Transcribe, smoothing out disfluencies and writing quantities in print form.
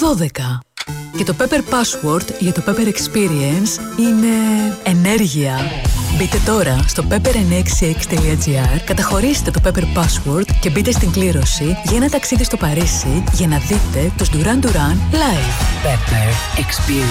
12. Και το Pepper Password για το Pepper Experience είναι ενέργεια. Μπείτε τώρα στο pepper966.gr, καταχωρήστε το Pepper Password και μπείτε στην κλήρωση για ένα ταξίδι στο Παρίσι για να δείτε τους Duran Duran live. Pepper Experience.